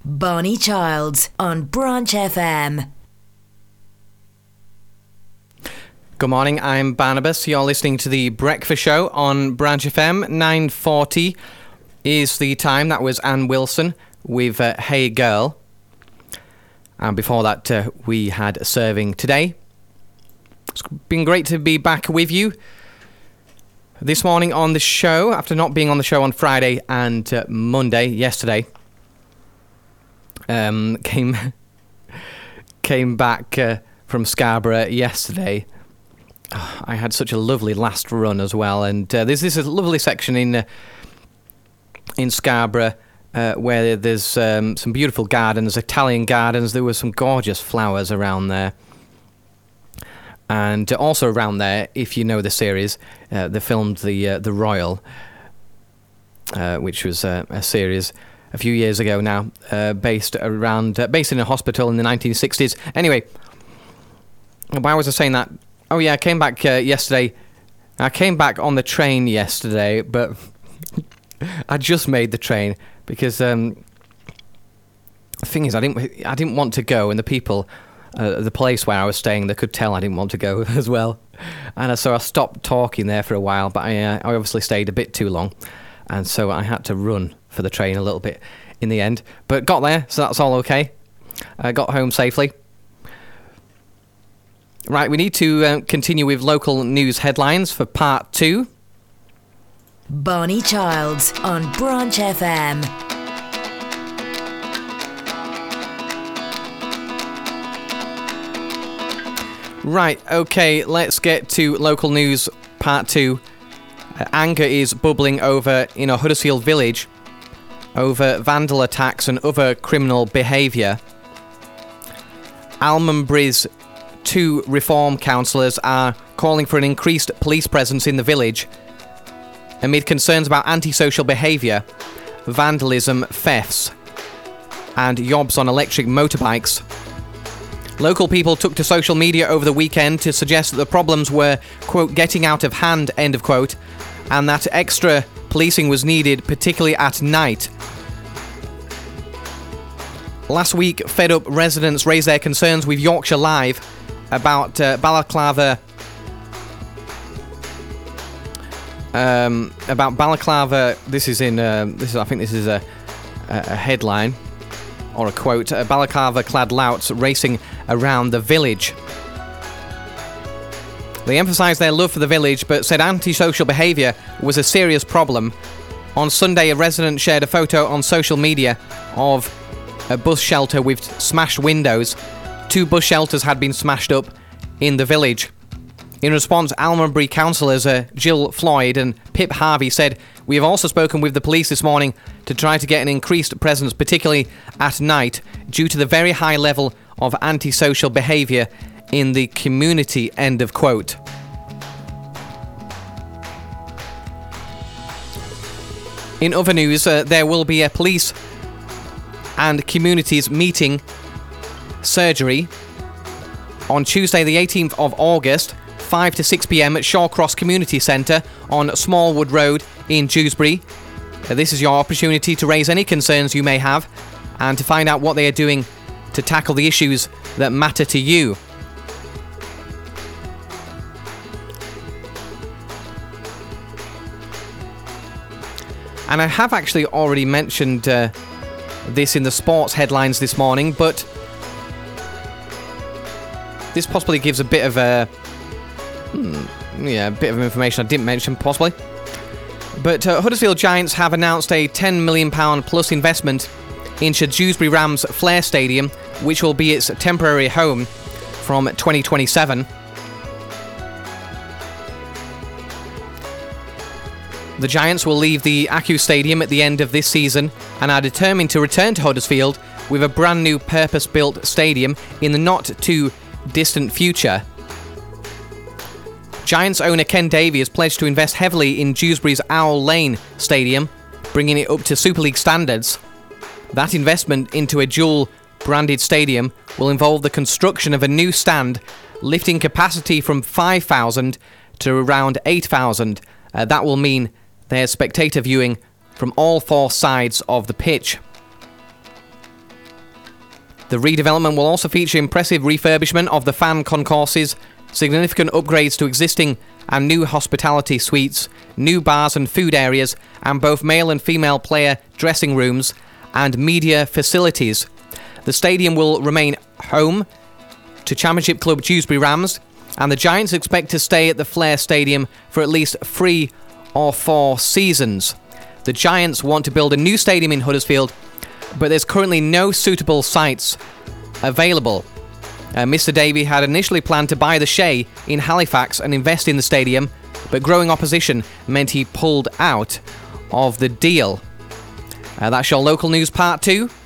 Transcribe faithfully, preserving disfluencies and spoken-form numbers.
Barney Childs on Branch F M. Good morning, I'm Barnabas. You're listening to The Breakfast Show on Branch F M. nine forty is the time. That was Ann Wilson with uh, Hey Girl. And before that, uh, we had Serving Today. It's been great to be back with you this morning on the show, after not being on the show on Friday and uh, Monday, yesterday. Um, came came back uh, from Scarborough yesterday. Oh, I had such a lovely last run as well, and uh, there's this a lovely section in uh, in Scarborough uh, where there's um, some beautiful gardens, Italian gardens. There were some gorgeous flowers around there. And also around there, if you know the series, uh, they filmed the uh, the Royal, uh, which was uh, a series a few years ago now, uh, based around uh, based in a hospital in the nineteen sixties. Anyway, why was I saying that? Oh yeah, I came back uh, yesterday. I came back on the train yesterday, but I just made the train because um, the thing is, I didn't I didn't want to go, and the people. Uh, the place where I was staying, they could tell I didn't want to go as well, and so I stopped talking there for a while. But I, uh, I obviously stayed a bit too long, and so I had to run for the train a little bit in the end. But got there, so that's all okay. I uh, got home safely. Right, we need to uh, continue with local news headlines for part two. Barney Childs on Branch F M. Right, okay, let's get to local news part two. Uh, anger is bubbling over in a Huddersfield village over vandal attacks and other criminal behaviour. Almondbury's two reform councillors are calling for an increased police presence in the village amid concerns about antisocial behaviour, vandalism, thefts, and yobs on electric motorbikes. Local people took to social media over the weekend to suggest that the problems were, quote, getting out of hand, end of quote, and that extra policing was needed, particularly at night. Last week, fed-up residents raised their concerns with Yorkshire Live about uh, Balaclava... Um, about Balaclava... This is in... Uh, this is, I think this is a, a headline... or a quote, uh, balaclava-clad louts racing around the village. They emphasised their love for the village, but said antisocial behaviour was a serious problem. On Sunday, a resident shared a photo on social media of a bus shelter with smashed windows. Two bus shelters had been smashed up in the village. In response, Almondbury councillors uh, Jill Floyd and Pip Harvey said, "We have also spoken with the police this morning to try to get an increased presence, particularly at night, due to the very high level of antisocial behaviour in the community," end of quote. In other news, uh, there will be a police and communities meeting surgery on Tuesday the eighteenth of August, five to six p.m. at Shawcross Community Centre on Smallwood Road in Dewsbury. Uh, this is your opportunity to raise any concerns you may have and to find out what they are doing to tackle the issues that matter to you. And I have actually already mentioned uh, this in the sports headlines this morning, but this possibly gives a bit of a... Hmm, yeah, a bit of information I didn't mention, possibly. But uh, Huddersfield Giants have announced a ten million pounds plus investment into Dewsbury Rams Flair Stadium, which will be its temporary home from twenty twenty-seven. The Giants will leave the Acu Stadium at the end of this season and are determined to return to Huddersfield with a brand new purpose-built stadium in the not-too-distant future. Giants owner Ken Davey has pledged to invest heavily in Dewsbury's Owl Lane Stadium, bringing it up to Super League standards. That investment into a dual-branded stadium will involve the construction of a new stand, lifting capacity from five thousand to around eight thousand. Uh, that will mean there's spectator viewing from all four sides of the pitch. The redevelopment will also feature impressive refurbishment of the fan concourses, significant upgrades to existing and new hospitality suites, new bars and food areas, and both male and female player dressing rooms and media facilities. The stadium will remain home to Championship club Dewsbury Rams, and the Giants expect to stay at the Flair Stadium for at least three or four seasons. The Giants want to build a new stadium in Huddersfield, but there's currently no suitable sites available. Uh, Mister Davey had initially planned to buy the Shea in Halifax and invest in the stadium, but growing opposition meant he pulled out of the deal. Uh, that's your local news part two.